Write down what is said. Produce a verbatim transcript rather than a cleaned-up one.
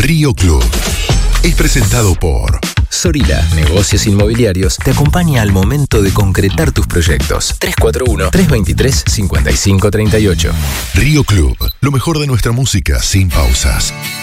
Río Club es presentado por Sorila Negocios Inmobiliarios te acompaña al momento de concretar tus proyectos. tres cuatro uno, tres dos tres, cinco cinco tres ocho. Río Club, lo mejor de nuestra música sin pausas.